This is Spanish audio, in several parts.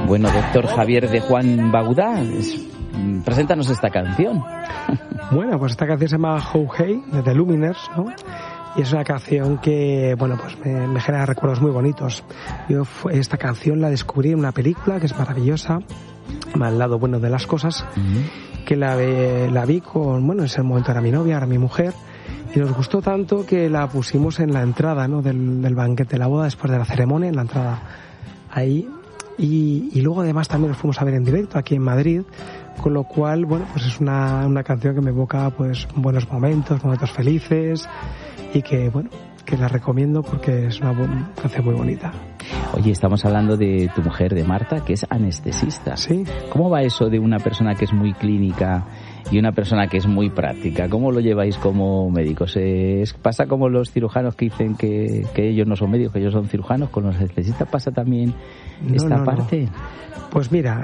Bueno, doctor Javier de Juan Bagudá, preséntanos esta canción. Bueno, pues esta canción se llama How Hey, de The Lumineers, ¿no? Y es una canción que, bueno, pues me genera recuerdos muy bonitos. Yo esta canción la descubrí en una película que es maravillosa, Al lado bueno de las cosas, que la vi con, bueno, en ese momento era mi novia, ahora mi mujer, y nos gustó tanto que la pusimos en la entrada, ¿no? del banquete de la boda, después de la ceremonia, en la entrada ahí. Y luego además también nos fuimos a ver en directo aquí en Madrid, con lo cual, bueno, pues es una canción que me evoca pues buenos momentos felices, y que, bueno, que la recomiendo porque es una canción muy bonita. Oye, estamos hablando de tu mujer, de Marta, que es anestesista. Sí. ¿Cómo va eso de una persona que es muy clínica y una persona que es muy práctica? ¿Cómo lo lleváis como médicos? ¿Pasa como los cirujanos que dicen que ellos no son médicos, que ellos son cirujanos? ¿Con los anestesistas pasa también esta parte? No. Pues mira,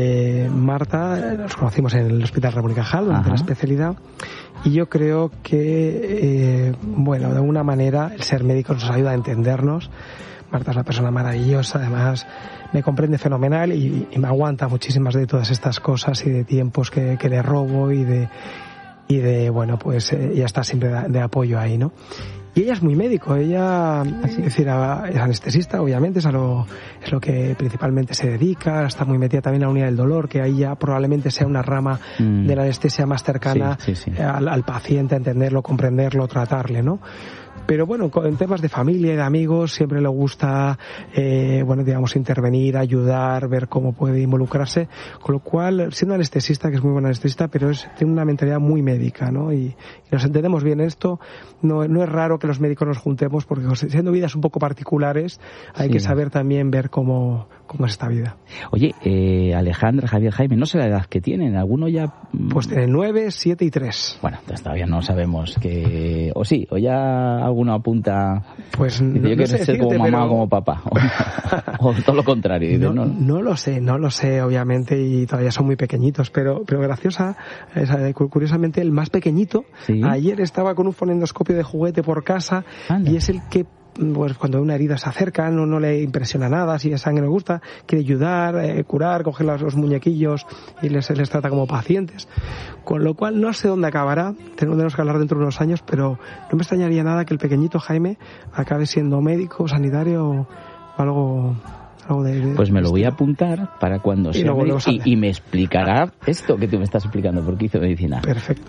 Marta, nos conocimos en el Hospital Ramón y Cajal, durante la especialidad, y yo creo que, bueno, de alguna manera el ser médicos nos ayuda a entendernos. Marta es una persona maravillosa, además me comprende fenomenal y me aguanta muchísimas de todas estas cosas y de tiempos que le robo y de bueno, pues ella está siempre de apoyo ahí, ¿no? Y ella es muy médico, ella es decir, es anestesista, obviamente, es lo que principalmente se dedica, está muy metida también en la unidad del dolor, que ahí ya probablemente sea una rama de la anestesia más cercana al paciente, a entenderlo, comprenderlo, tratarle, ¿no? Pero bueno, en temas de familia y de amigos siempre le gusta, bueno, digamos, intervenir, ayudar, ver cómo puede involucrarse, con lo cual, siendo anestesista, que es muy buen anestesista, pero tiene una mentalidad muy médica, ¿no? Y nos entendemos bien esto. No es raro que los médicos nos juntemos, porque siendo vidas un poco particulares, hay que saber también ver cómo es esta vida. Oye, Alejandra, Javier, Jaime, no sé la edad que tienen, ¿alguno ya? Pues tienen 9, 7 y 3. Bueno, entonces todavía no sabemos que... O sí, o ya alguno apunta... Pues dice, yo quiero ser como mamá o como papá. O todo lo contrario. Dice, no lo sé, obviamente, y todavía son muy pequeñitos, pero curiosamente el más pequeñito, ayer estaba con un fonendoscopio de juguete por casa. Anda. Y es el que, pues cuando una herida se acerca, no le impresiona nada, si la sangre le gusta, quiere ayudar, curar, coger los muñequillos y les trata como pacientes. Con lo cual no sé dónde acabará, tenemos que hablar dentro de unos años, pero no me extrañaría nada que el pequeñito Jaime acabe siendo médico, sanitario o algo de pues me lo voy a apuntar para cuando sea médico y me explicará esto que tú me estás explicando, porque hizo medicina. Perfecto.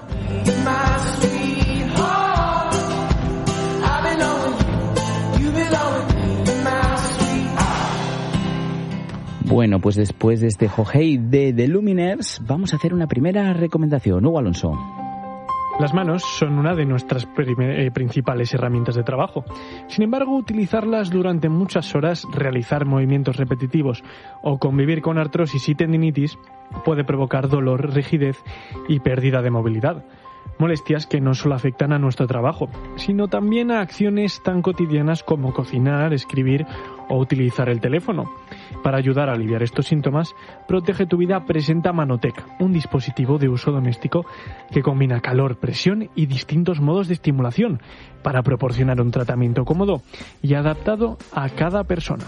Bueno, pues después de este Hohei de The Lumineers, vamos a hacer una primera recomendación. Hugo Alonso. Las manos son una de nuestras principales herramientas de trabajo. Sin embargo, utilizarlas durante muchas horas, realizar movimientos repetitivos o convivir con artrosis y tendinitis puede provocar dolor, rigidez y pérdida de movilidad. Molestias que no solo afectan a nuestro trabajo, sino también a acciones tan cotidianas como cocinar, escribir o utilizar el teléfono. Para ayudar a aliviar estos síntomas, Protege tu Vida presenta Manotec, un dispositivo de uso doméstico que combina calor, presión y distintos modos de estimulación para proporcionar un tratamiento cómodo y adaptado a cada persona.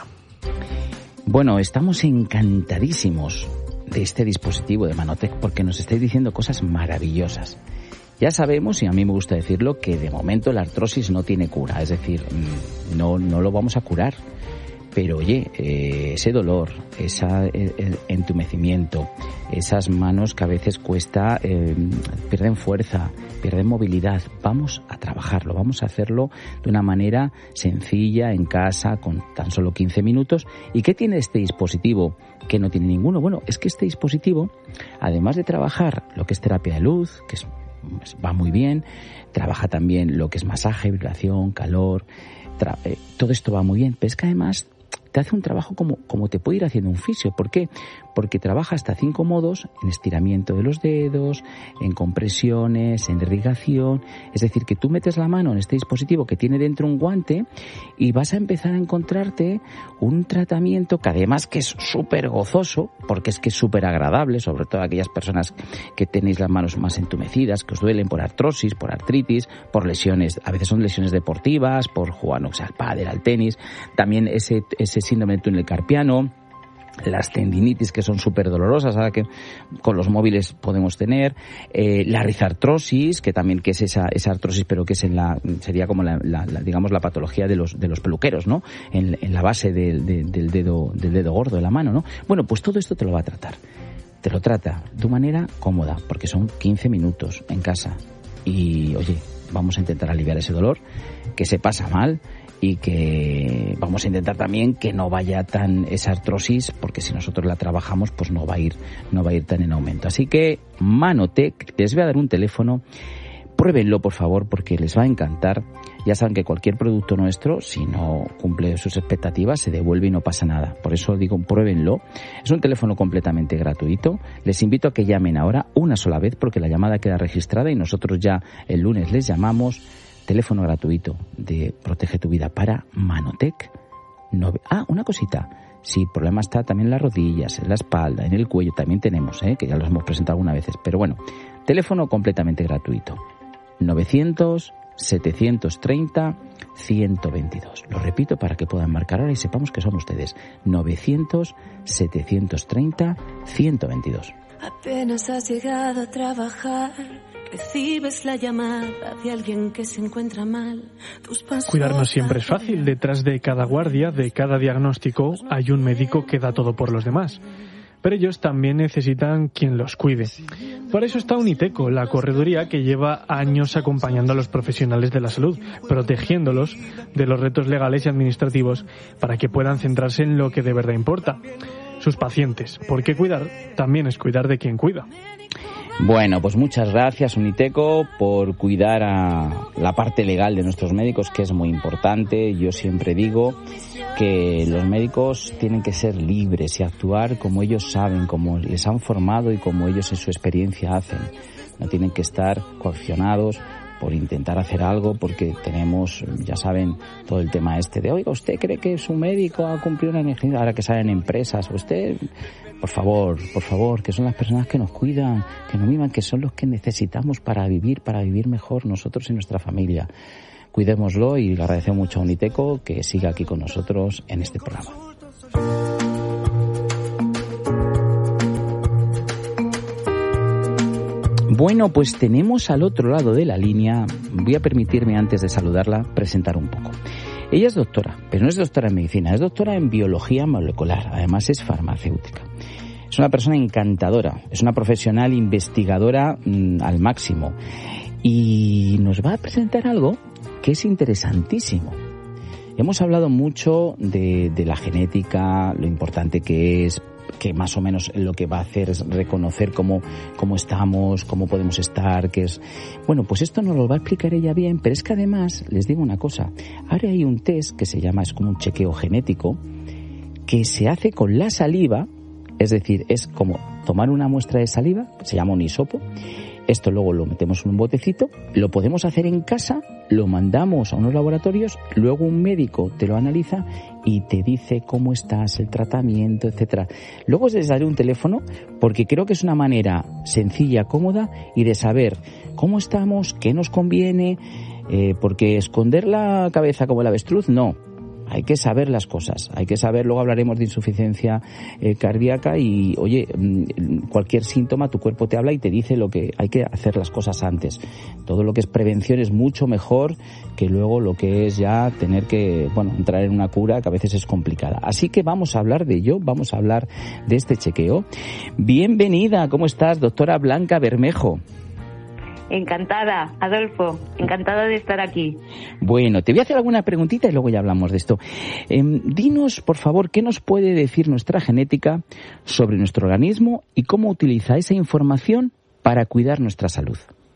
Bueno, estamos encantadísimos de este dispositivo de Manotec porque nos estáis diciendo cosas maravillosas. Ya sabemos, y a mí me gusta decirlo, que de momento la artrosis no tiene cura, es decir, no lo vamos a curar. Pero oye, ese dolor, ese entumecimiento, esas manos que a veces cuesta, pierden fuerza, pierden movilidad, vamos a trabajarlo, vamos a hacerlo de una manera sencilla, en casa, con tan solo 15 minutos. ¿Y qué tiene este dispositivo que no tiene ninguno? Bueno, es que este dispositivo, además de trabajar lo que es terapia de luz, que va muy bien, trabaja también lo que es masaje, vibración, calor, todo esto va muy bien, pero es que además te hace un trabajo como te puede ir haciendo un fisio. ¿Por qué? Porque trabaja hasta 5 modos, en estiramiento de los dedos, en compresiones, en irrigación. Es decir, que tú metes la mano en este dispositivo que tiene dentro un guante y vas a empezar a encontrarte un tratamiento que además que es súper gozoso, porque es que es súper agradable, sobre todo aquellas personas que tenéis las manos más entumecidas, que os duelen por artrosis, por artritis, por lesiones, a veces son lesiones deportivas, por jugar al pádel, al tenis, también ese síndrome del túnel carpiano. las tendinitis que son súper dolorosas, ahora que con los móviles podemos tener, la rizartrosis, que también que es esa artrosis, pero que es sería como digamos la patología de los peluqueros, ¿no? En la base del dedo gordo de la mano, ¿no? Bueno, pues todo esto te lo va a tratar. Te lo trata de manera cómoda, porque son 15 minutos en casa. Y, oye, vamos a intentar aliviar ese dolor, que se pasa mal, y que vamos a intentar también que no vaya tan esa artrosis, porque si nosotros la trabajamos, pues no va a ir tan en aumento. Así que Manotec, les voy a dar un teléfono, pruébenlo por favor, porque les va a encantar. Ya saben que cualquier producto nuestro, si no cumple sus expectativas, se devuelve y no pasa nada. Por eso digo, pruébenlo. Es un teléfono completamente gratuito. Les invito a que llamen ahora una sola vez, porque la llamada queda registrada y nosotros ya el lunes les llamamos. Teléfono gratuito de Protege tu Vida para Manotec. Una cosita. Si el problema está también en las rodillas, en la espalda, en el cuello, también tenemos, que ya los hemos presentado algunas veces. Pero bueno, teléfono completamente gratuito. 900-730-122. Lo repito para que puedan marcar ahora y sepamos que son ustedes. 900-730-122. Apenas has llegado a trabajar, recibes la llamada de alguien que se encuentra mal. Cuidarnos siempre es fácil. Detrás de cada guardia, de cada diagnóstico, hay un médico que da todo por los demás. Pero ellos también necesitan quien los cuide. Por eso está Uniteco, la correduría que lleva años acompañando a los profesionales de la salud, protegiéndolos de los retos legales y administrativos para que puedan centrarse en lo que de verdad importa, sus pacientes. Porque cuidar también es cuidar de quien cuida. Bueno, pues muchas gracias Uniteco por cuidar a la parte legal de nuestros médicos, que es muy importante. Yo siempre digo que los médicos tienen que ser libres y actuar como ellos saben, como les han formado y como ellos en su experiencia hacen. No tienen que estar coaccionados por intentar hacer algo, porque tenemos, ya saben, todo el tema de, oiga, ¿usted cree que su médico ha cumplido una necesidad? Ahora que salen empresas, usted, por favor, que son las personas que nos cuidan, que nos miman, que son los que necesitamos para vivir mejor nosotros y nuestra familia. Cuidémoslo y le agradecemos mucho a Uniteco que siga aquí con nosotros en este programa. Bueno, pues tenemos al otro lado de la línea, voy a permitirme antes de saludarla presentar un poco. Ella es doctora, pero no es doctora en medicina, es doctora en biología molecular, además es farmacéutica. Es una persona encantadora, es una profesional investigadora al máximo y nos va a presentar algo que es interesantísimo. Hemos hablado mucho de la genética, lo importante que es, que más o menos lo que va a hacer es reconocer cómo estamos, cómo podemos estar, qué es. Bueno, pues esto nos lo va a explicar ella bien, pero es que además, les digo una cosa, ahora hay un test que se llama, es como un chequeo genético, que se hace con la saliva, es decir, es como tomar una muestra de saliva, se llama un hisopo. Esto luego lo metemos en un botecito, lo podemos hacer en casa, lo mandamos a unos laboratorios, luego un médico te lo analiza y te dice cómo estás, el tratamiento, etcétera. Luego os les daré un teléfono porque creo que es una manera sencilla, cómoda y de saber cómo estamos, qué nos conviene, porque esconder la cabeza como el avestruz, no. Hay que saber las cosas, hay que saber, luego hablaremos de insuficiencia cardíaca y, oye, cualquier síntoma tu cuerpo te habla y te dice lo que hay que hacer las cosas antes. Todo lo que es prevención es mucho mejor que luego lo que es ya tener que, entrar en una cura que a veces es complicada. Así que vamos a hablar de ello, vamos a hablar de este chequeo. Bienvenida, ¿cómo estás, doctora Blanca Bermejo? Encantada, Adolfo, encantada de estar aquí. Bueno, te voy a hacer alguna preguntita y luego ya hablamos de esto. Dinos, por favor, ¿qué nos puede decir nuestra genética sobre nuestro organismo y cómo utiliza esa información para cuidar nuestra salud?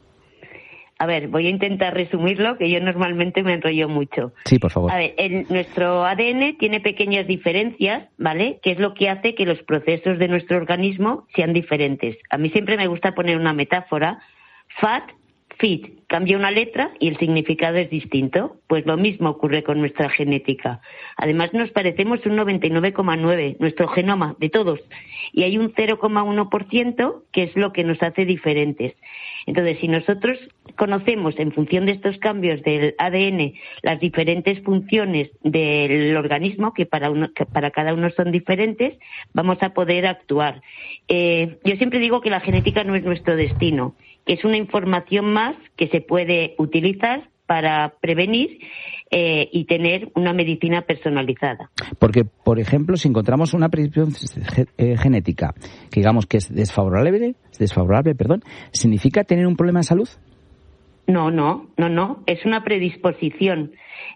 A ver, voy a intentar resumirlo, que yo normalmente me enrollo mucho. Sí, por favor. A ver, nuestro ADN tiene pequeñas diferencias, ¿vale? Que es lo que hace que los procesos de nuestro organismo sean diferentes. A mí siempre me gusta poner una metáfora. Fat, fit, cambia una letra y el significado es distinto. Pues lo mismo ocurre con nuestra genética. Además nos parecemos un 99,9%, nuestro genoma, de todos. Y hay un 0,1% que es lo que nos hace diferentes. Entonces, si nosotros conocemos en función de estos cambios del ADN las diferentes funciones del organismo, que para cada uno son diferentes, vamos a poder actuar. Yo siempre digo que la genética no es nuestro destino, que es una información más que se puede utilizar para prevenir y tener una medicina personalizada. Porque, por ejemplo, si encontramos una predisposición genética que digamos que es desfavorable, ¿significa tener un problema de salud? No, es una predisposición.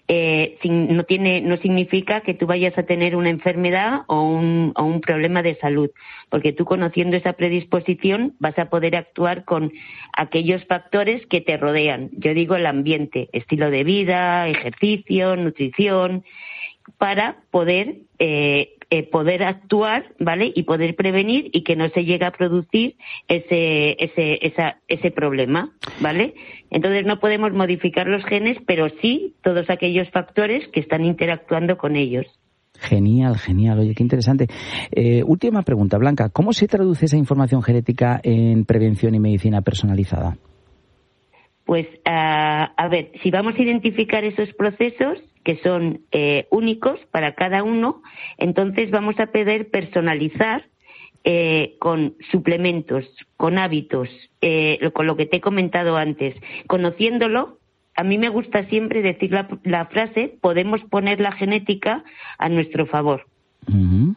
No significa que tú vayas a tener una enfermedad o un problema de salud, porque tú, conociendo esa predisposición, vas a poder actuar con aquellos factores que te rodean. Yo digo el ambiente, estilo de vida, ejercicio, nutrición, para poder actuar, ¿vale? Y poder prevenir y que no se llegue a producir ese problema, ¿vale? Entonces no podemos modificar los genes, pero sí todos aquellos factores que están interactuando con ellos. Genial. Oye, qué interesante. Última pregunta, Blanca. ¿Cómo se traduce esa información genética en prevención y medicina personalizada? Pues, a ver, si vamos a identificar esos procesos que son únicos para cada uno, entonces vamos a poder personalizar con suplementos, con hábitos, con lo que te he comentado antes. Conociéndolo, a mí me gusta siempre decir la frase: podemos poner la genética a nuestro favor. Uh-huh.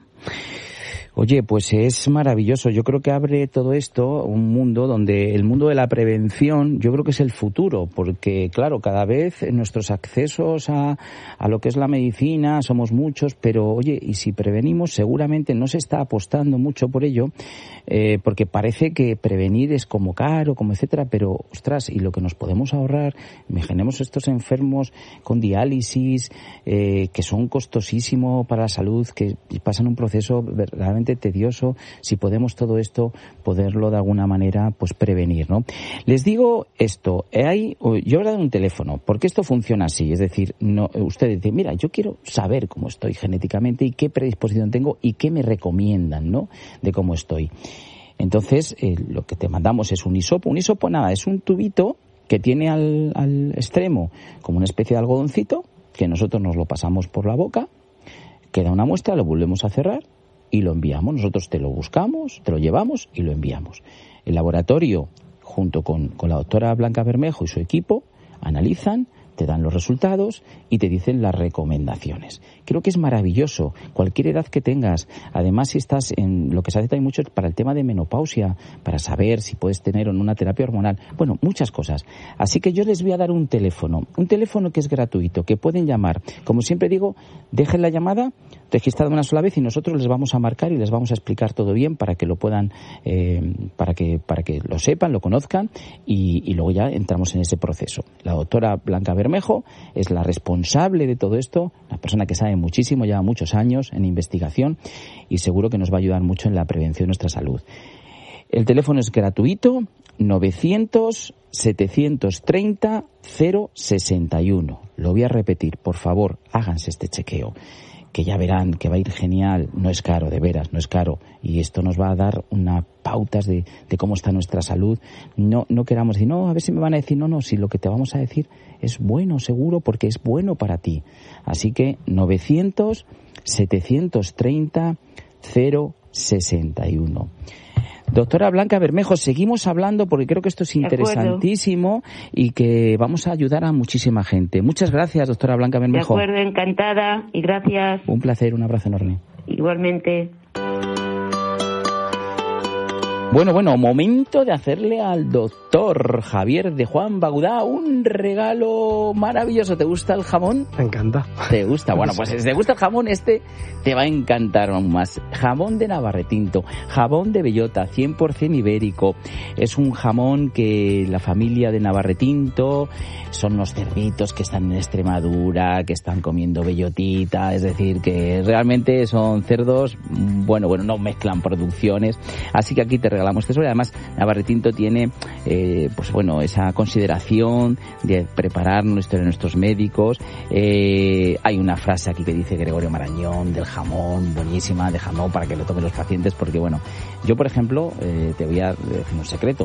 Oye, pues es maravilloso. Yo creo que abre todo esto un mundo donde el mundo de la prevención, yo creo que es el futuro, porque claro, cada vez nuestros accesos a lo que es la medicina somos muchos, pero oye, y si prevenimos, seguramente no se está apostando mucho por ello, porque parece que prevenir es como caro, como etcétera, pero ostras, y lo que nos podemos ahorrar, imaginemos estos enfermos con diálisis, que son costosísimos para la salud, que pasan un proceso verdaderamente tedioso, si podemos todo esto, poderlo de alguna manera pues prevenir, ¿no? Les digo esto, yo he dado un teléfono, porque esto funciona así, es decir, no, usted dice, mira, yo quiero saber cómo estoy genéticamente y qué predisposición tengo y qué me recomiendan, ¿no?, de cómo estoy. Entonces, lo que te mandamos es un hisopo. Un hisopo, nada, es un tubito que tiene al extremo como una especie de algodoncito, que nosotros nos lo pasamos por la boca, queda una muestra, lo volvemos a cerrar y lo enviamos. Nosotros te lo buscamos, te lo llevamos y lo enviamos. El laboratorio, junto con la doctora Blanca Bermejo y su equipo, analizan, te dan los resultados y te dicen las recomendaciones. Creo que es maravilloso, cualquier edad que tengas. Además, si estás en lo que se hace también mucho para el tema de menopausia, para saber si puedes tener o no una terapia hormonal, bueno, muchas cosas. Así que yo les voy a dar un teléfono que es gratuito, que pueden llamar. Como siempre digo, dejen la llamada registrada una sola vez y nosotros les vamos a marcar y les vamos a explicar todo bien para que lo puedan, para que lo sepan, lo conozcan y luego ya entramos en ese proceso. La doctora Blanca Bermejo es la responsable de todo esto, una persona que sabe muchísimo, lleva muchos años en investigación y seguro que nos va a ayudar mucho en la prevención de nuestra salud. El teléfono es gratuito, 900-730-061. Lo voy a repetir, por favor, háganse este chequeo, que ya verán que va a ir genial. No es caro, de veras, no es caro. Y esto nos va a dar unas pautas de cómo está nuestra salud. No queramos decir, no, a ver si me van a decir, no, si lo que te vamos a decir es bueno, seguro, porque es bueno para ti. Así que 900-730-061. Doctora Blanca Bermejo, seguimos hablando porque creo que esto es interesantísimo y que vamos a ayudar a muchísima gente. Muchas gracias, doctora Blanca Bermejo. De acuerdo, encantada y gracias. Un placer, un abrazo enorme. Igualmente. Bueno, momento de hacerle al doctor Javier de Juan Baudá un regalo maravilloso. ¿Te gusta el jamón? Me encanta. ¿Te gusta? Bueno, pues si te gusta el jamón, te va a encantar aún más. Jamón de Navarretinto, jamón de bellota, 100% ibérico. Es un jamón que la familia de Navarretinto son los cerditos que están en Extremadura, que están comiendo bellotita, es decir, que realmente son cerdos, bueno, no mezclan producciones. Así que aquí te regalo regalamos tesoros. Además, Navarretinto tiene, pues bueno, esa consideración de preparar nuestros médicos. Hay una frase aquí que dice Gregorio Marañón del jamón, buenísima, de jamón para que lo tomen los pacientes, porque bueno, yo por ejemplo, te voy a decir un secreto.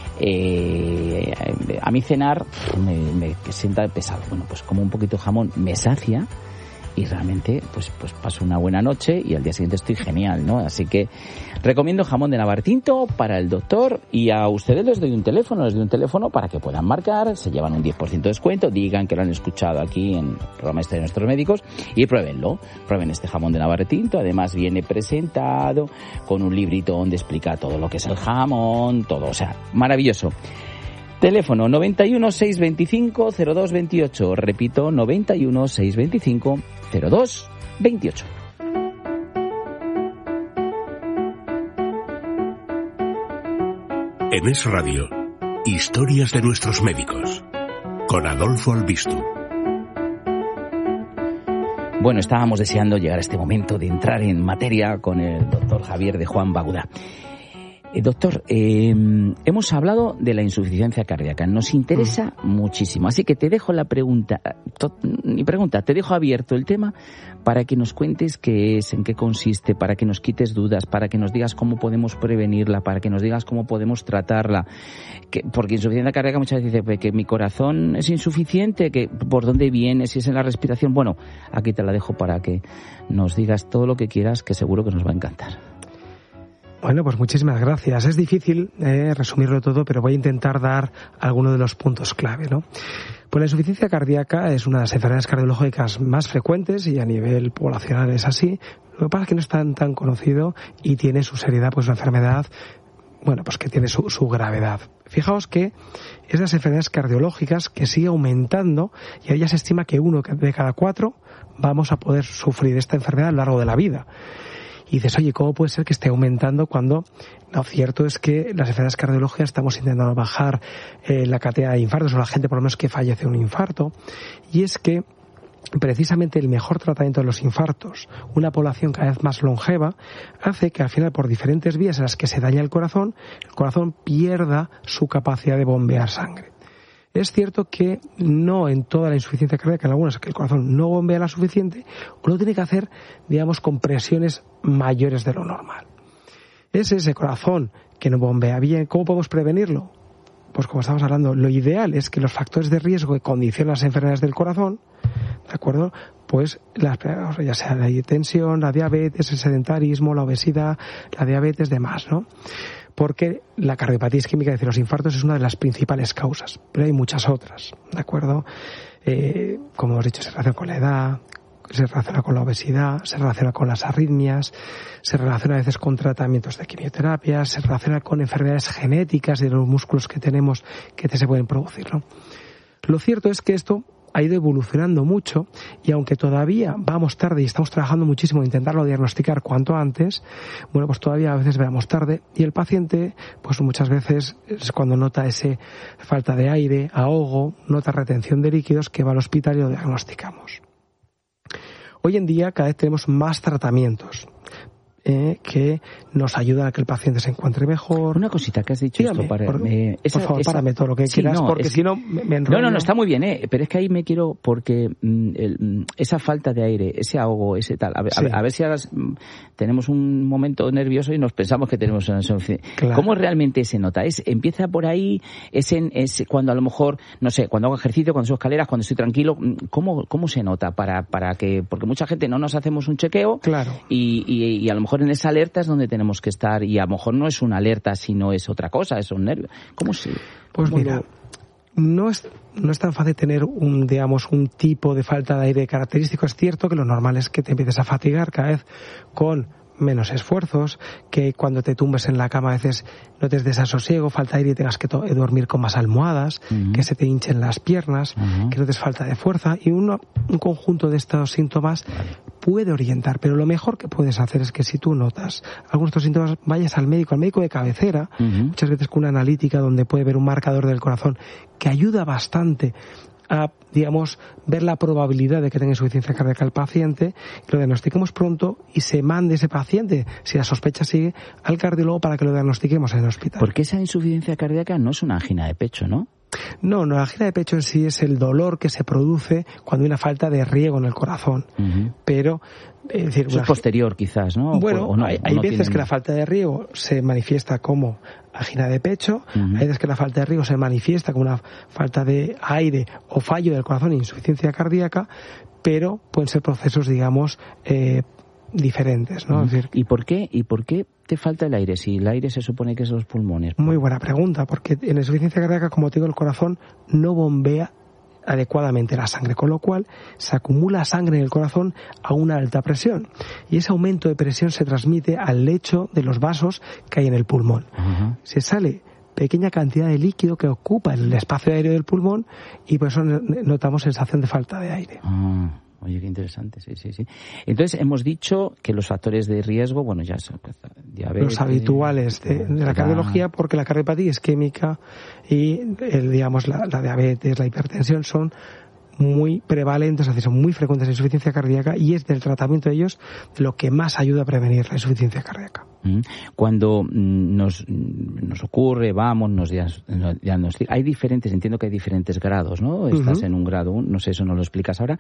A mí cenar me sienta pesado. Bueno, pues como un poquito de jamón me sacia y realmente pues paso una buena noche y al día siguiente estoy genial, ¿no? Así que recomiendo jamón de Navarretinto para el doctor, y a ustedes les doy un teléfono para que puedan marcar, se llevan un 10% de descuento, digan que lo han escuchado aquí en el programa de nuestros médicos y prueben este jamón de Navarretinto. Además viene presentado con un librito donde explica todo lo que es el jamón, todo, o sea, maravilloso. Teléfono 91 625 0228. Repito, 91 625 0228. En Es Radio, historias de nuestros médicos, con Adolfo Albistu. Bueno, estábamos deseando llegar a este momento de entrar en materia con el doctor Javier de Juan Baguda. Doctor, hemos hablado de la insuficiencia cardíaca. Nos interesa muchísimo. Así que te dejo te dejo abierto el tema para que nos cuentes qué es, en qué consiste, para que nos quites dudas, para que nos digas cómo podemos prevenirla, para que nos digas cómo podemos tratarla. Porque insuficiencia cardíaca muchas veces dice que mi corazón es insuficiente, que por dónde viene, si es en la respiración. Bueno, aquí te la dejo para que nos digas todo lo que quieras, que seguro que nos va a encantar. Bueno, pues muchísimas gracias. Es difícil resumirlo todo, pero voy a intentar dar algunos de los puntos clave, ¿no? Pues la insuficiencia cardíaca es una de las enfermedades cardiológicas más frecuentes y a nivel poblacional es así. Lo que pasa es que no es tan conocido y tiene su seriedad, pues una enfermedad, bueno, pues que tiene su gravedad. Fijaos que es de las enfermedades cardiológicas que sigue aumentando y ahora ya se estima que 1 de cada 4 vamos a poder sufrir esta enfermedad a lo largo de la vida. Y dices, oye, ¿cómo puede ser que esté aumentando cuando lo cierto es que las enfermedades cardiológicas estamos intentando bajar la cantidad de infartos, o la gente por lo menos que fallece de un infarto? Y es que precisamente el mejor tratamiento de los infartos, una población cada vez más longeva, hace que al final, por diferentes vías en las que se daña el corazón pierda su capacidad de bombear sangre. Es cierto que no en toda la insuficiencia cardíaca, en algunas que el corazón no bombea la suficiente, o lo tiene que hacer, digamos, con presiones mayores de lo normal. Es ese corazón que no bombea bien. ¿Cómo podemos prevenirlo? Pues como estamos hablando, lo ideal es que los factores de riesgo que condicionan las enfermedades del corazón, ¿de acuerdo? Pues ya sea la hipertensión, la diabetes, el sedentarismo, la obesidad, la diabetes, demás, ¿no? Porque la cardiopatía isquémica, es decir, los infartos, es una de las principales causas, pero hay muchas otras, ¿de acuerdo? Como hemos dicho, se relaciona con la edad, se relaciona con la obesidad, se relaciona con las arritmias, se relaciona a veces con tratamientos de quimioterapia, se relaciona con enfermedades genéticas de los músculos que tenemos que se pueden producir, ¿no? Lo cierto es que esto ha ido evolucionando mucho y aunque todavía vamos tarde y estamos trabajando muchísimo en intentarlo diagnosticar cuanto antes, bueno, pues todavía a veces vamos tarde y el paciente, pues muchas veces es cuando nota ese falta de aire, ahogo, nota retención de líquidos, que va al hospital y lo diagnosticamos. Hoy en día cada vez tenemos más tratamientos que nos ayudan a que el paciente se encuentre mejor. Una cosita que has dicho. Dígame, esto para, por favor, párame todo lo que quieras, porque si no me enrollo. No, está muy bien, pero es que ahí me quiero, porque esa falta de aire, ese ahogo, ese tal, a ver si ahora tenemos un momento nervioso y nos pensamos que tenemos una insuficiencia. Claro. ¿Cómo realmente se nota? ¿Empieza por ahí? ¿Es cuando a lo mejor, no sé, cuando hago ejercicio, cuando subo escaleras, cuando estoy tranquilo? ¿Cómo se nota? Para que, porque mucha gente no nos hacemos un chequeo. Claro. Y a lo mejor en esa alerta es donde tenemos que estar, y a lo mejor no es una alerta, sino es otra cosa, es un nervio. ¿Cómo se...? Pues mira, no es tan fácil tener un tipo de falta de aire característico. Es cierto que lo normal es que te empieces a fatigar cada vez con menos esfuerzos, que cuando te tumbes en la cama a veces notes desasosiego, falta de aire y tengas que dormir con más almohadas, que se te hinchen las piernas, que notes falta de fuerza, y un conjunto de estos síntomas puede orientar, pero lo mejor que puedes hacer es que si tú notas algunos de estos síntomas, vayas al médico de cabecera, muchas veces con una analítica donde puede ver un marcador del corazón que ayuda bastante a, digamos, ver la probabilidad de que tenga insuficiencia cardíaca el paciente, lo diagnostiquemos pronto y se mande ese paciente, si la sospecha sigue, al cardiólogo para que lo diagnostiquemos en el hospital. Porque esa insuficiencia cardíaca no es una angina de pecho, ¿no? No, la angina de pecho en sí es el dolor que se produce cuando hay una falta de riego en el corazón. Pero, es decir, eso es posterior quizás, ¿no? Bueno, ¿O no? hay veces que la falta de riego se manifiesta como angina de pecho, hay veces que la falta de riego se manifiesta como una falta de aire o fallo del corazón e insuficiencia cardíaca, pero pueden ser procesos, digamos, diferentes, ¿no? Es decir, ¿Y por qué te falta el aire si el aire se supone que es los pulmones? Muy buena pregunta, porque en la insuficiencia cardíaca, como te digo, el corazón no bombea adecuadamente la sangre, con lo cual se acumula sangre en el corazón a una alta presión y ese aumento de presión se transmite al lecho de los vasos que hay en el pulmón. Se sale pequeña cantidad de líquido que ocupa el espacio aéreo del pulmón y por eso notamos sensación de falta de aire. Oye, qué interesante, sí. Entonces, hemos dicho que los factores de riesgo, bueno, ya son diabetes... Los habituales de la cardiología, porque la cardiopatía isquémica y, digamos, la diabetes, la hipertensión son muy prevalentes, es decir, son muy frecuentes en insuficiencia cardíaca y es del tratamiento de ellos lo que más ayuda a prevenir la insuficiencia cardíaca. Cuando nos ocurre, vamos, nos diagnostica, hay diferentes, entiendo que hay diferentes grados, ¿no? Estás en un grado, no sé, eso nos lo explicas ahora.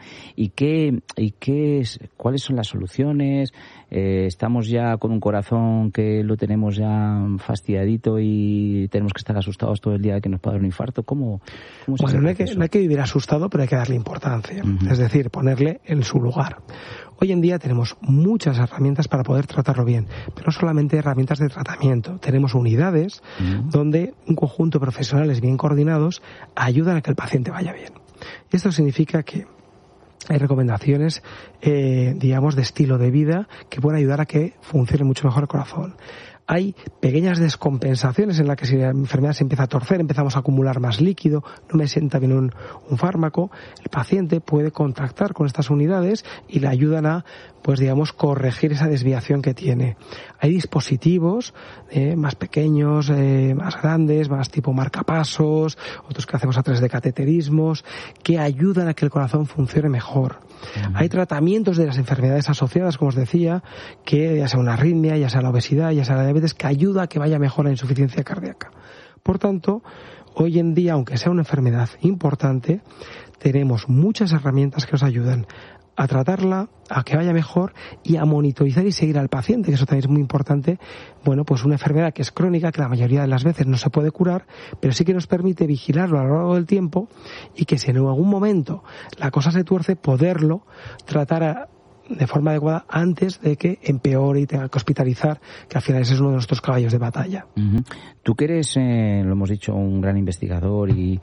¿Cuáles son las soluciones? ¿Estamos ya con un corazón que lo tenemos ya fastidiadito y tenemos que estar asustados todo el día de que nos pueda dar un infarto? ¿Cómo bueno, no hay que vivir asustado, pero hay que darle importancia. Es decir, ponerle en su lugar. Hoy en día tenemos muchas herramientas para poder tratarlo bien, pero no solamente herramientas de tratamiento. Tenemos unidades donde un conjunto de profesionales bien coordinados ayudan a que el paciente vaya bien. Esto significa que hay recomendaciones, digamos, de estilo de vida que pueden ayudar a que funcione mucho mejor el corazón. Hay pequeñas descompensaciones en las que si la enfermedad se empieza a torcer, empezamos a acumular más líquido, no me sienta bien un fármaco, el paciente puede contactar con estas unidades y le ayudan a, pues digamos, corregir esa desviación que tiene. Hay dispositivos más pequeños, más grandes, más tipo marcapasos, otros que hacemos a través de cateterismos, que ayudan a que el corazón funcione mejor. Hay tratamientos de las enfermedades asociadas, como os decía, que ya sea una arritmia, ya sea la obesidad, ya sea la diabetes, que ayuda a que vaya mejor la insuficiencia cardíaca. Por tanto, hoy en día, aunque sea una enfermedad importante, tenemos muchas herramientas que nos ayudan a tratarla, a que vaya mejor y a monitorizar y seguir al paciente, que eso también es muy importante. Bueno, pues una enfermedad que es crónica, que la mayoría de las veces no se puede curar, pero sí que nos permite vigilarlo a lo largo del tiempo y que si en algún momento la cosa se tuerce, poderlo tratar de forma adecuada antes de que empeore y tenga que hospitalizar, que al final ese es uno de nuestros caballos de batalla. Tú que eres, lo hemos dicho, un gran investigador y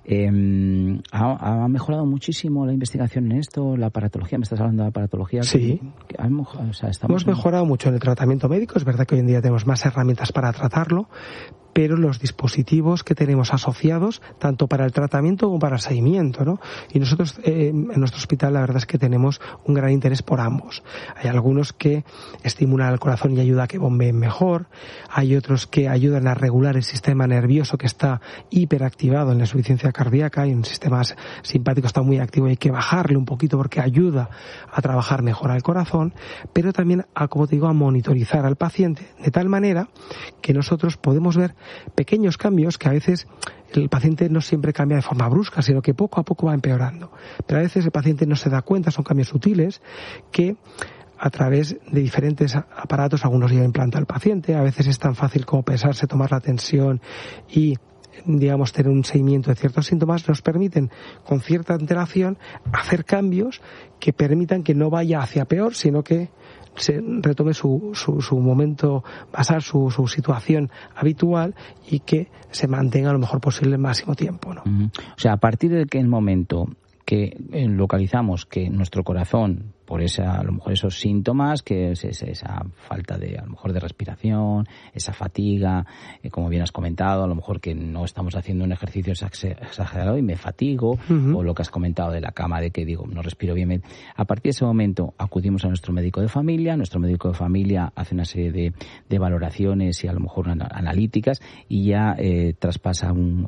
¿ha mejorado muchísimo la investigación en esto? ¿La aparatología? ¿Me estás hablando de aparatología? Sí. Hemos mejorado mucho en el tratamiento médico. Es verdad que hoy en día tenemos más herramientas para tratarlo, pero los dispositivos que tenemos asociados, tanto para el tratamiento como para el seguimiento, ¿no? Y nosotros en nuestro hospital la verdad es que tenemos un gran interés por ambos. Hay algunos que estimulan al corazón y ayudan a que bombeen mejor, hay otros que ayudan a regular el sistema nervioso que está hiperactivado en la insuficiencia cardíaca, y un sistema simpático está muy activo y hay que bajarle un poquito porque ayuda a trabajar mejor al corazón, pero también a, como te digo, a monitorizar al paciente de tal manera que nosotros podemos ver pequeños cambios que a veces el paciente no siempre cambia de forma brusca, sino que poco a poco va empeorando. Pero a veces el paciente no se da cuenta, son cambios sutiles que a través de diferentes aparatos, algunos ya implanta el paciente, a veces es tan fácil como pesarse, tomar la tensión y digamos tener un seguimiento de ciertos síntomas, nos permiten con cierta antelación hacer cambios que permitan que no vaya hacia peor, sino que se retome su momento basal, su situación habitual y que se mantenga lo mejor posible el máximo tiempo, ¿no? O sea, a partir del momento que localizamos que nuestro corazón por a lo mejor esos síntomas, que es esa falta de, a lo mejor, de respiración, esa fatiga, como bien has comentado, a lo mejor que no estamos haciendo un ejercicio exagerado y me fatigo, o lo que has comentado de la cama, de que digo, no respiro bien. A partir de ese momento acudimos a nuestro médico de familia hace una serie de valoraciones y a lo mejor analíticas, y ya traspasa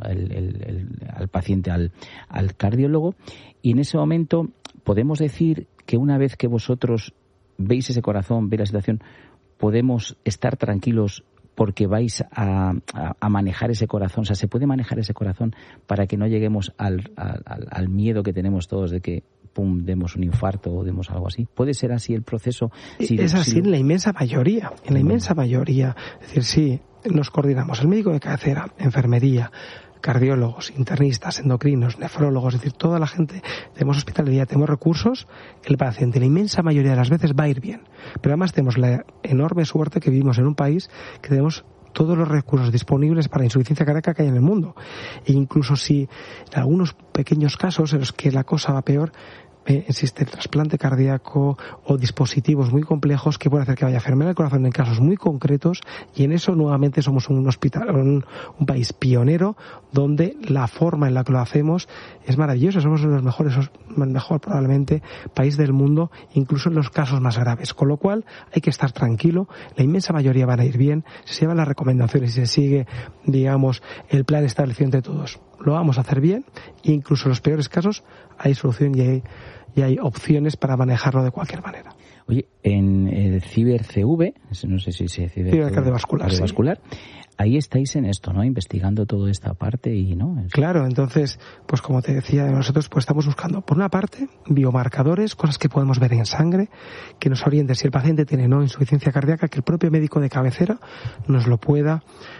al paciente al cardiólogo, y en ese momento podemos decir que una vez que vosotros veis ese corazón, veis la situación, podemos estar tranquilos porque vais a manejar ese corazón. O sea, se puede manejar ese corazón para que no lleguemos al miedo que tenemos todos de que demos un infarto o demos algo así. ¿Puede ser así el proceso? Es así en la inmensa mayoría. En la inmensa mayoría. Es decir, sí, nos coordinamos el médico de cabecera, enfermería, cardiólogos, internistas, endocrinos, nefrólogos, es decir, toda la gente, tenemos hospitalidad, tenemos recursos, el paciente la inmensa mayoría de las veces va a ir bien. Pero además tenemos la enorme suerte que vivimos en un país que tenemos todos los recursos disponibles para la insuficiencia cardíaca que hay en el mundo. E incluso si en algunos pequeños casos en los que la cosa va peor, existe el trasplante cardíaco o dispositivos muy complejos que pueden hacer que vaya a enfermar el corazón en casos muy concretos, y en eso nuevamente somos un país pionero donde la forma en la que lo hacemos es maravillosa. Somos uno de los mejores, el mejor probablemente país del mundo, incluso en los casos más graves, con lo cual hay que estar tranquilo. La inmensa mayoría van a ir bien, si se llevan las recomendaciones y se sigue, digamos, el plan establecido entre todos, lo vamos a hacer bien, e incluso en los peores casos hay solución y hay opciones para manejarlo de cualquier manera. Oye, en el CiberCV, no sé si se dice cardiovascular, sí. Ahí estáis en esto, ¿no? Investigando toda esta parte y, ¿no? Claro, entonces, pues como te decía, nosotros pues estamos buscando, por una parte, biomarcadores, cosas que podemos ver en sangre, que nos orienten si el paciente tiene no insuficiencia cardíaca, que el propio médico de cabecera nos lo pueda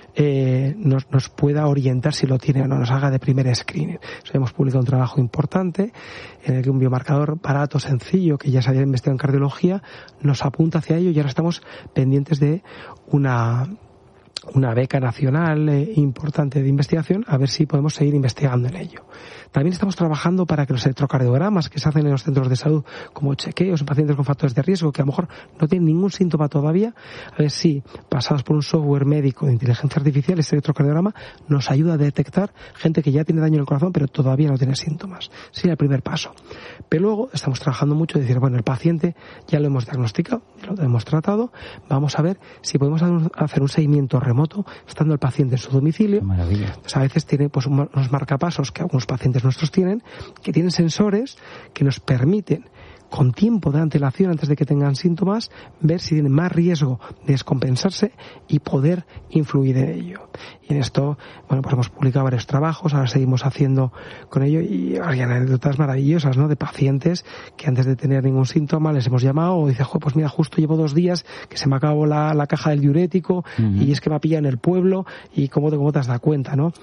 nos pueda orientar si lo tiene o no, nos haga de primer screening. Hemos publicado un trabajo importante en el que un biomarcador barato, sencillo, que ya se había investigado en cardiología, nos apunta hacia ello, y ahora estamos pendientes de una beca nacional importante de investigación, a ver si podemos seguir investigando en ello. También estamos trabajando para que los electrocardiogramas que se hacen en los centros de salud como chequeos en pacientes con factores de riesgo que a lo mejor no tienen ningún síntoma todavía, a ver si pasados por un software médico de inteligencia artificial, este electrocardiograma nos ayuda a detectar gente que ya tiene daño en el corazón pero todavía no tiene síntomas. Sería el primer paso. Pero luego estamos trabajando mucho de decir, bueno, el paciente ya lo hemos diagnosticado, lo hemos tratado, vamos a ver si podemos hacer un seguimiento remoto estando el paciente en su domicilio. Maravilla. Entonces, a veces tiene pues unos marcapasos que algunos pacientes nuestros tienen, que tienen sensores que nos permiten con tiempo de antelación, antes de que tengan síntomas, ver si tienen más riesgo de descompensarse y poder influir en ello. Y en esto, bueno, pues hemos publicado varios trabajos, ahora seguimos haciendo con ello, y hay anécdotas maravillosas, ¿no?, de pacientes que antes de tener ningún síntoma les hemos llamado o dice, pues mira, justo llevo 2 días que se me acabó la caja del diurético, y es que me ha pillado en el pueblo, y cómo te has dado cuenta, ¿no?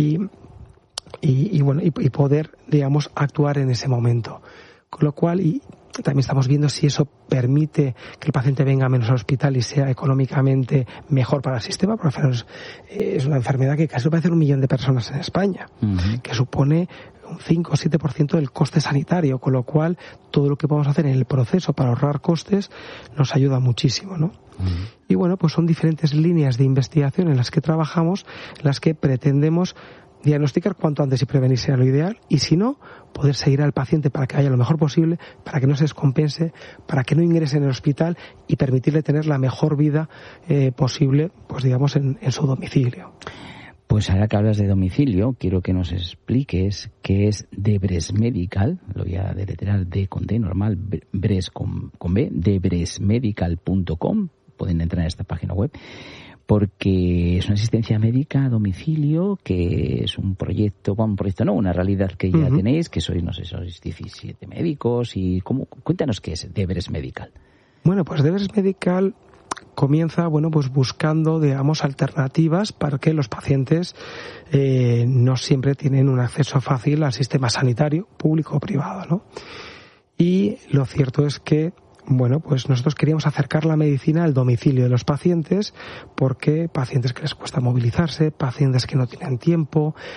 Y bueno, y poder, digamos, actuar en ese momento. Con lo cual, y también estamos viendo si eso permite que el paciente venga menos al hospital y sea económicamente mejor para el sistema, porque es una enfermedad que casi va a hacer 1 millón de personas en España, que supone un 5 o 7% del coste sanitario, con lo cual todo lo que podemos hacer en el proceso para ahorrar costes nos ayuda muchísimo, ¿no? Y bueno, pues son diferentes líneas de investigación en las que trabajamos, en las que pretendemos diagnosticar cuanto antes y prevenir sea lo ideal, y si no, poder seguir al paciente para que vaya lo mejor posible, para que no se descompense, para que no ingrese en el hospital y permitirle tener la mejor vida posible, pues digamos, en su domicilio. Pues ahora que hablas de domicilio, quiero que nos expliques qué es Debres Medical, lo voy a deletrear D con D normal, Bres con B, debresmedical.com, pueden entrar en esta página web, porque es una asistencia médica a domicilio, que es un proyecto, una realidad que ya tenéis, que sois 17 médicos, y cuéntanos qué es Debres Medical. Bueno, pues Debres Medical comienza, pues buscando, digamos, alternativas para que los pacientes no siempre tienen un acceso fácil al sistema sanitario, público o privado, ¿no? Y lo cierto es que pues nosotros queríamos acercar la medicina al domicilio de los pacientes, porque pacientes que les cuesta movilizarse, pacientes que no tienen tiempo,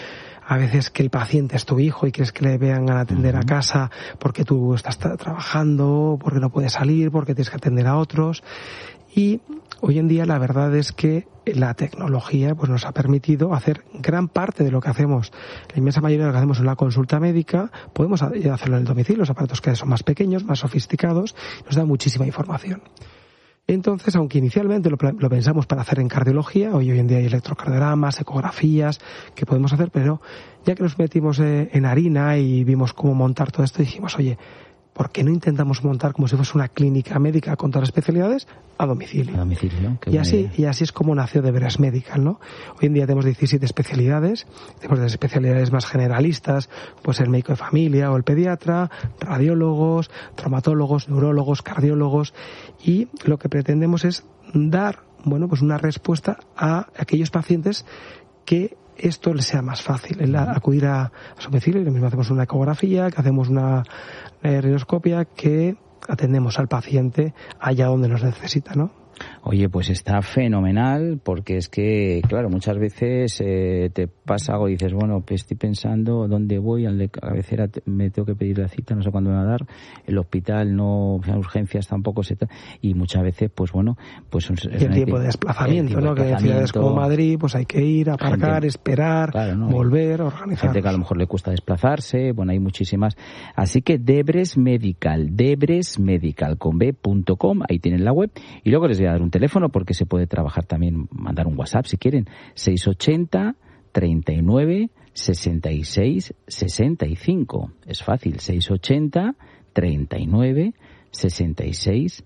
a veces que el paciente es tu hijo y quieres que le vengan a atender a casa porque tú estás trabajando, porque no puedes salir, porque tienes que atender a otros. Y hoy en día la verdad es que la tecnología pues nos ha permitido hacer gran parte de lo que hacemos. La inmensa mayoría de lo que hacemos en una consulta médica podemos hacerlo en el domicilio. Los aparatos que son más pequeños, más sofisticados, nos dan muchísima información. Entonces, aunque inicialmente lo pensamos para hacer en cardiología, hoy en día hay electrocardiogramas, ecografías que podemos hacer, pero ya que nos metimos en harina y vimos cómo montar todo esto, dijimos, oye, ¿por qué no intentamos montar como si fuese una clínica médica con todas las especialidades a domicilio? A domicilio, qué y así es como nació Deberes Medical, ¿no? Hoy en día tenemos 17 especialidades, tenemos de especialidades más generalistas, pues el médico de familia o el pediatra, radiólogos, traumatólogos, neurólogos, cardiólogos, y lo que pretendemos es dar, bueno, pues una respuesta a aquellos pacientes que esto les sea más fácil, el acudir a su domicilio. Y lo mismo hacemos una ecografía, que hacemos una radioscopia, que atendemos al paciente allá donde nos necesita, ¿no? Oye, pues está fenomenal, porque es que, claro, muchas veces te pasa algo y dices, bueno, pues estoy pensando dónde voy, al de cabecera me tengo que pedir la cita, no sé cuándo me va a dar, el hospital no, urgencias tampoco se y muchas veces, pues bueno, pues y el tiempo de desplazamiento, ¿no? Que en ciudades como Madrid, pues hay que ir, aparcar, esperar, claro, ¿no? Volver, organizar. Gente que a lo mejor le cuesta desplazarse, bueno, hay muchísimas. Así que Deberes Medical con b.com, ahí tienen la web, y luego les voy a dar un teléfono porque se puede trabajar también, mandar un WhatsApp si quieren, 680 39 66 65. Es fácil, 680 39 66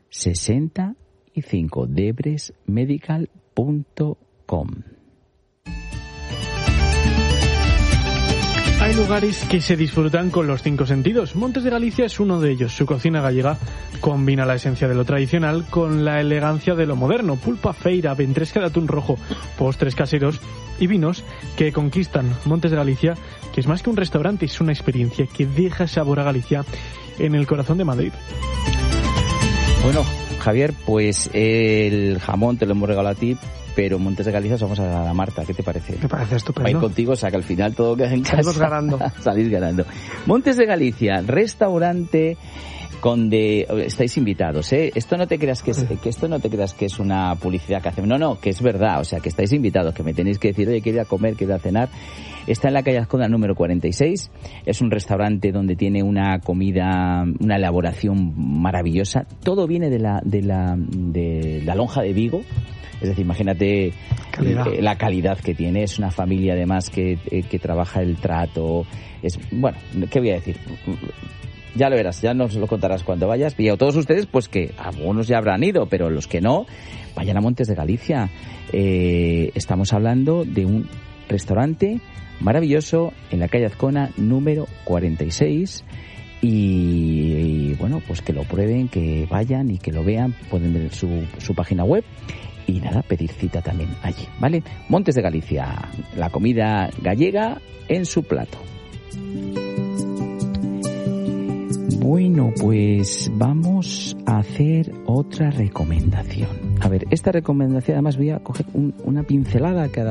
65. debresmedical.com. Hay lugares que se disfrutan con los 5 sentidos. Montes de Galicia es uno de ellos. Su cocina gallega combina la esencia de lo tradicional con la elegancia de lo moderno. Pulpa, feira, ventresca de atún rojo, postres caseros y vinos que conquistan Montes de Galicia, que es más que un restaurante, es una experiencia que deja sabor a Galicia en el corazón de Madrid. Bueno, Javier, pues el jamón te lo hemos regalado a ti, pero en Montes de Galicia somos a la Marta. ¿Qué te parece? Me parece estupendo. Va a ir contigo, o sea que al final todo queda en casa. Salís ganando. Montes de Galicia, restaurante donde estáis invitados, ¿eh? Esto no te creas que es una publicidad que hacemos. No, que es verdad, o sea, que estáis invitados, que me tenéis que decir, oye, quiero ir a comer, quiero ir a cenar. Está en la calle Azcona número 46. Es un restaurante donde tiene una comida, una elaboración maravillosa. Todo viene de la lonja de Vigo. Es decir, imagínate la calidad que tiene. Es una familia además que trabaja el trato. Bueno, ¿qué voy a decir? Ya lo verás, ya nos lo contarás cuando vayas. Y a todos ustedes, pues que algunos ya habrán ido, pero los que no, vayan a Montes de Galicia. Estamos hablando de un restaurante maravilloso en la calle Azcona número 46. Y bueno, pues que lo prueben, que vayan y que lo vean. Pueden ver su página web. Y nada, pedir cita también allí, ¿vale? Montes de Galicia, la comida gallega en su plato. Bueno, pues vamos a hacer otra recomendación. A ver, esta recomendación, además voy a coger una pincelada cada